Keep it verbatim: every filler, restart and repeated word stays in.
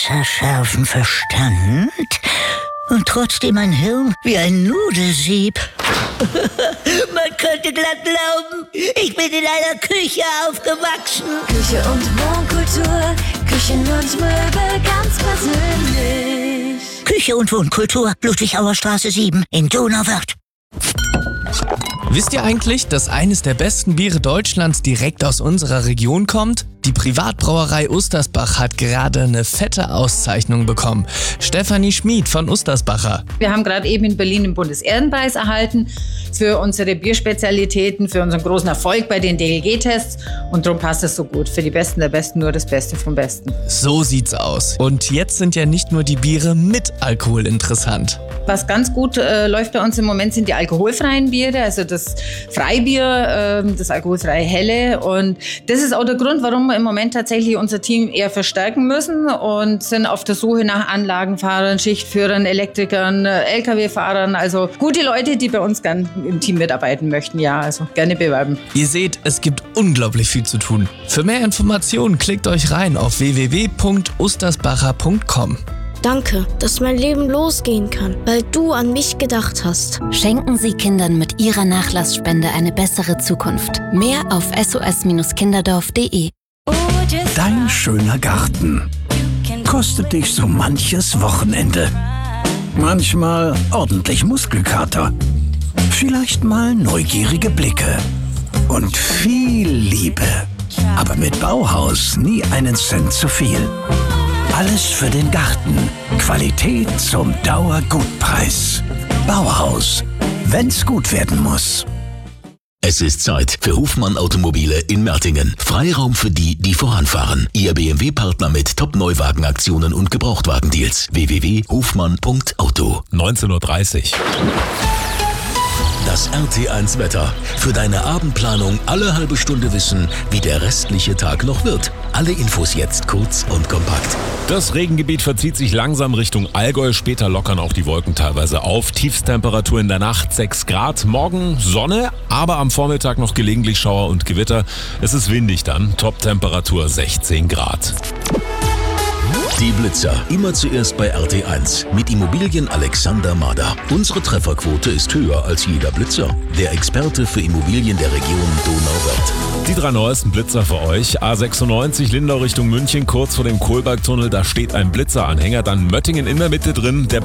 messerscharfen Verstand und trotzdem ein Hirn wie ein Nudelsieb. Man könnte glatt glauben, ich bin in einer Küche aufgewachsen. Küche und Wohnkultur, Küchen und Möbel ganz persönlich. Küche und Wohnkultur, Ludwig-Auer Straße sieben in Donauwörth. Wisst ihr eigentlich, dass eines der besten Biere Deutschlands direkt aus unserer Region kommt? Die Privatbrauerei Ustersbach hat gerade eine fette Auszeichnung bekommen. Stefanie Schmid von Ustersbacher. Wir haben gerade eben in Berlin den Bundesehrenpreis erhalten für unsere Bierspezialitäten, für unseren großen Erfolg bei den D L G-Tests. Und darum passt es so gut. Für die Besten der Besten nur das Beste vom Besten. So sieht's aus. Und jetzt sind ja nicht nur die Biere mit Alkohol interessant. Was ganz gut äh, läuft bei uns im Moment sind die alkoholfreien Biere, also das Freibier, äh, das alkoholfreie Helle. Und das ist auch der Grund, warum wir im Moment tatsächlich unser Team eher verstärken müssen und sind auf der Suche nach Anlagenfahrern, Schichtführern, Elektrikern, L K W-Fahrern. Also gute Leute, die bei uns gern im Team mitarbeiten möchten. Ja, also gerne bewerben. Ihr seht, es gibt unglaublich viel zu tun. Für mehr Informationen klickt euch rein auf w w w punkt ustersbacher punkt com. Danke, dass mein Leben losgehen kann, weil du an mich gedacht hast. Schenken Sie Kindern mit Ihrer Nachlassspende eine bessere Zukunft. Mehr auf s o s kinderdorf punkt d e. Dein schöner Garten kostet dich so manches Wochenende. Manchmal ordentlich Muskelkater. Vielleicht mal neugierige Blicke. Und viel Liebe. Aber mit Bauhaus nie einen Cent zu viel. Alles für den Garten. Qualität zum Dauergutpreis. Bauhaus. Wenn's gut werden muss. Es ist Zeit für Hofmann Automobile in Mertingen. Freiraum für die, die voranfahren. Ihr B M W-Partner mit Top-Neuwagenaktionen und Gebrauchtwagendeals. w w w punkt hofmann punkt auto. neunzehn Uhr dreißig. Das R T eins Wetter. Für deine Abendplanung alle halbe Stunde wissen, wie der restliche Tag noch wird. Alle Infos jetzt kurz und kompakt. Das Regengebiet verzieht sich langsam Richtung Allgäu. Später lockern auch die Wolken teilweise auf. Tiefstemperatur in der Nacht sechs Grad. Morgen Sonne, aber am Vormittag noch gelegentlich Schauer und Gewitter. Es ist windig dann. Toptemperatur sechzehn Grad. Die Blitzer. Immer zuerst bei R T eins. Mit Immobilien Alexander Mader. Unsere Trefferquote ist höher als jeder Blitzer. Der Experte für Immobilien der Region Donauwörth. Die drei neuesten Blitzer für euch. A sechsundneunzig Lindau Richtung München, kurz vor dem Kohlbergtunnel. Da steht ein Blitzeranhänger. Dann Möttingen in der Mitte drin. Der